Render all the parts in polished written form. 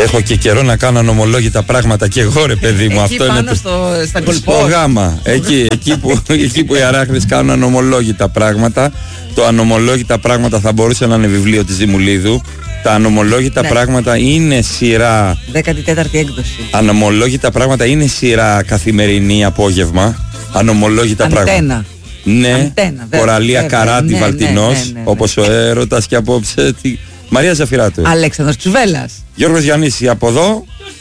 Έχω και καιρό να κάνω ανομολόγητα πράγματα και εγώ, ρε παιδί μου. Αυτό πάνω είναι στα κολπό. Στο γάμα. Εκεί που οι αράχνες κάνουν ανομολόγητα πράγματα. Το ανομολόγητα πράγματα θα μπορούσε να είναι βιβλίο της Δημουλίδου. Τα ανομολόγητα πράγματα είναι σειρά. 14η έκδοση. Ανομολόγητα πράγματα είναι σειρά καθημερινή απόγευμα. Ανομολόγητα πράγματα. Ναι, Κοραλία Καράτη Βαλτινός, όπως ο έρωτας και απόψε. Μαρία Ζαφυράτου. Αλέξανδρος Τσουβέλλας. Γιώργος Γιαννής από εδώ.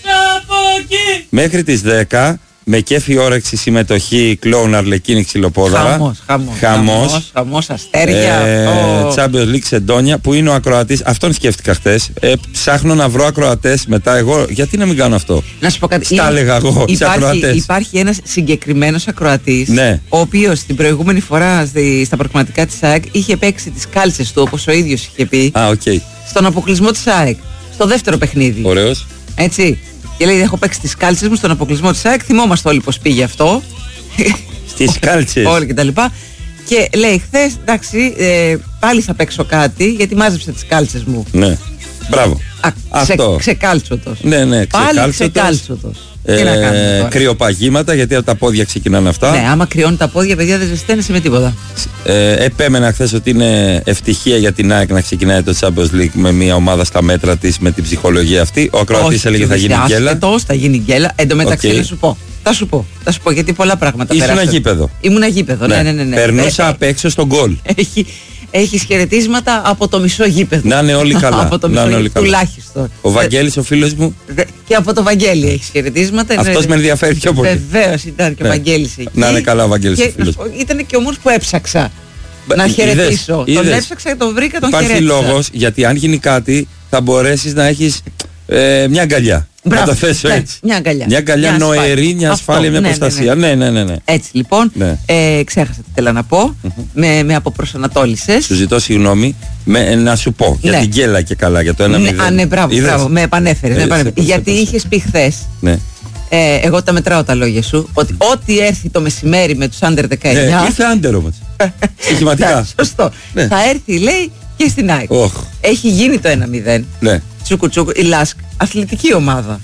Μέχρι τις 10. Με κέφι, όρεξη, συμμετοχή, κλόουν, αρλεκίνη, ξυλοπόδαρα. Χαμός, αστέρια. Champions League Σεντόνια, που είναι ο ακροατής. Αυτόν σκέφτηκα χτες. Ψάχνω να βρω ακροατές μετά εγώ. Γιατί να μην κάνω αυτό? Να σου πω κάτι. Στα έλεγα εγώ. Υπάρχει ένας συγκεκριμένος ακροατής, ναι, ο οποίος την προηγούμενη φορά στα προκριματικά της ΑΕΚ είχε παίξει τις κάλτσες του, όπως ο ίδιος είχε πει. Στον αποκλεισμό της ΑΕΚ. Στο δεύτερο παιχνίδι. Ωραίος. Έτσι. Και λέει: έχω παίξει τις κάλτσες μου στον αποκλεισμό της ΑΕΚ. Θυμόμαστε όλοι πως πήγε αυτό. Στις κάλτσες. Όλοι κτλ. Και λέει: χθες, εντάξει, πάλι θα παίξω κάτι γιατί μάζεψα τις κάλτσες μου. Ναι. Μπράβο. Αυτό. Ξεκάλτσοτος. Ναι, πάλι ξεκάλτσοτος. Τι να κάνουμε τώρα? Κρυοπαγήματα, γιατί από τα πόδια ξεκινάνε αυτά. Ναι, άμα κρυώνει τα πόδια, παιδιά, δεν ζεσταίνεσαι με τίποτα. Επέμενα χθες ότι είναι ευτυχία για την ΑΕΚ να ξεκινάει το Champions League με μια ομάδα στα μέτρα της, με την ψυχολογία αυτή. Ο ακροατής έλεγε θα γίνει γκέλα. Θα γίνει γκέλα. Εν τω μεταξύ να σου πω. Θα σου πω γιατί πολλά πράγματα πέρασαν. Ήμουν γήπεδο. Ναι. Περνούσα απ' έξω στον γκολ. Έχεις χαιρετίσματα από το μισό γήπεδο. Να είναι όλοι καλά. Από το μισό γήπεδο, τουλάχιστον. Ο Βαγγέλης, ο φίλος μου. Και από το Βαγγέλη έχεις χαιρετίσματα. Αυτός με ενδιαφέρει πιο πολύ. Βεβαίως ήταν και ο Βαγγέλης εκεί. Να είναι καλά ο Βαγγέλης ο φίλος. Ήταν και ο μόνος που έψαξα να χαιρετήσω. Τον έψαξα, τον βρήκα, τον χαιρέτησα. Υπάρχει λόγος, γιατί αν γίνει κάτι θα μπορέσεις να έχεις μια αγκαλιά. Μπράβο, να το θέσω έτσι. Μια αγκαλιά νοερή, μια ασφάλεια, μια προστασία. Ναι. Έτσι λοιπόν, ξέχασα τι θέλω να πω. Με αποπροσανατόλισες. Σου ζητώ συγγνώμη, να σου πω για την γκέλα και καλά, για το 1-0. Ναι, μπράβο, με επανέφερε. Γιατί είχες πει χθες, εγώ τα μετράω τα λόγια σου, ότι ό,τι έρθει το μεσημέρι με τους under 19. Ήρθε under όμως. Στοιχηματικά. Σωστό. Θα έρθει, λέει, και στην ΑΕΚ. Έχει γίνει το 1-0. Τσούκου, η Λάσκ, αθλητική ομάδα.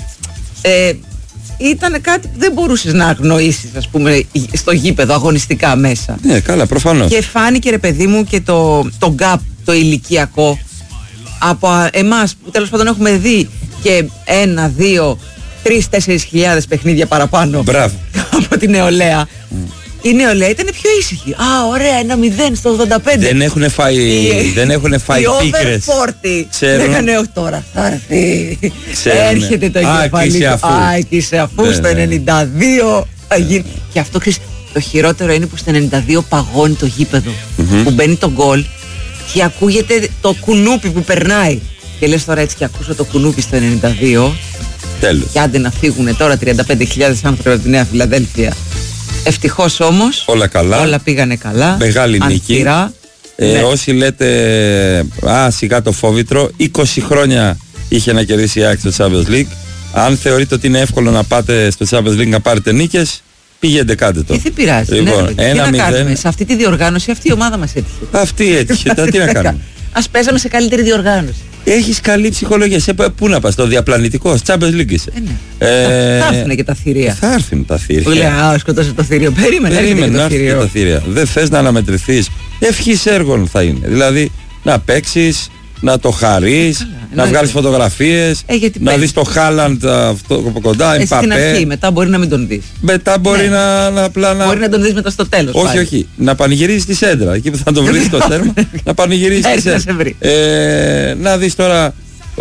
Ήταν κάτι που δεν μπορούσες να αγνοήσεις, ας πούμε, στο γήπεδο αγωνιστικά μέσα. Ναι, καλά, προφανώς. Και φάνηκε, ρε παιδί μου, και το gap, το ηλικιακό από εμάς που τέλος πάντων έχουμε δει και 1, 2, 3-4 χιλιάδες παιχνίδια παραπάνω. Μπράβο. Από την νεολαία. Η νεολαία ήταν πιο ήσυχη. Ωραία, 1-0 στο 85. Δεν έχουν φάει πίκρες. Λέγανε όχι τώρα, θα έρθει. Έρχεται το εγκεφαλικό. Άκησε αφού στο 92 θα γίνει. Και αυτό, ξέρεις, το χειρότερο είναι που στο 92 παγώνει το γήπεδο. Που μπαίνει το γκολ και ακούγεται το κουνούπι που περνάει. Και λες τώρα έτσι και ακούσω το κουνούπι στο 92. Τέλος. Και άντε να φύγουν τώρα 35.000 άνθρωποι από τη Νέα Φιλαδέλφια. Ευτυχώς όμως όλα πήγανε καλά. Μεγάλη νίκη. Όσοι λέτε σιγά το φόβητρο, 20 χρόνια είχε να κερδίσει η ΑΕΚ στο Champions League. Αν θεωρείτε ότι είναι εύκολο να πάτε στο Champions League να πάρετε νίκες, πηγαίνετε, κάντε το. Δεν πειράζει. Λοιπόν, τι να κάνουμε, σε αυτή τη διοργάνωση αυτή η ομάδα μας έτυχε. Αυτή έτυχε, τι να κάνουμε. Ας παίζαμε σε καλύτερη διοργάνωση. Έχεις καλή ψυχολογία. Πού να πας, στο διαπλανητικό, Champions League είσαι. Θα έρθουν και τα θηρία. Θα έρθουν τα θηρία. Που λέει, σκοτώσε το θηρίο. Περίμενε να έρθουν και τα θηρία. Δεν θες να αναμετρηθείς. Ευχής έργων θα είναι. Δηλαδή να παίξεις, να το χαρείς, να βγάλεις φωτογραφίες, να δεις το Χάλαντ από κοντά, στην αρχή, μετά μπορεί να μην τον δεις. Μετά μπορεί Μπορεί να τον δεις μετά στο τέλος. Όχι. Να πανηγυρίζεις τη σέντρα. Εκεί που θα το βρεις το τέρμα, να πανηγυρίζεις τη σέντρα. Να δεις τώρα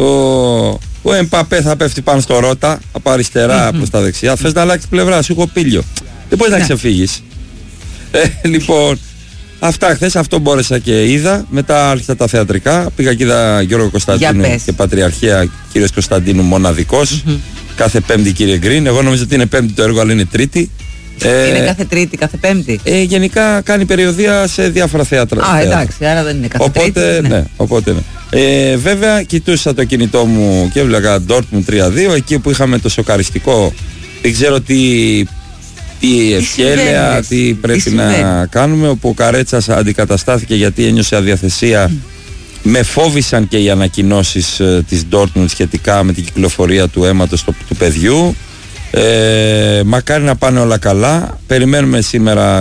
ο Εμπαπέ θα πέφτει πάνω στο Ρότα, από αριστερά προς τα δεξιά. Θες να αλλάξεις πλευρά, σου έχω πήλιο. Δεν μπορείς να ξεφύγεις. Λοιπόν, αυτά χθες, αυτό μπόρεσα και είδα. Μετά άρχισα τα θεατρικά. Πήγα και είδα Γιώργο Κωνσταντίνου και Πατριαρχία, κύριος Κωνσταντίνου μοναδικός. Κάθε Πέμπτη, κύριε Γκριν. Εγώ νομίζω ότι είναι Πέμπτη το έργο, αλλά είναι Τρίτη. Είναι κάθε Τρίτη, κάθε Πέμπτη. Γενικά κάνει περιοδεία σε διάφορα θέατρα. Εντάξει, άρα δεν είναι κάθε Τρίτη. Οπότε ναι. Βέβαια, κοιτούσα το κινητό μου και έβλεπα Dortmund 3-2. Εκεί που είχαμε το σοκαριστικό. Δεν ξέρω τι ευχέλεια, τι πρέπει να κάνουμε, όπου ο Καρέτσας αντικαταστάθηκε γιατί ένιωσε αδιαθεσία Με φόβησαν και οι ανακοινώσεις της Dortmund σχετικά με την κυκλοφορία του αίματος του παιδιού. Μακάρι να πάνε όλα καλά. Περιμένουμε σήμερα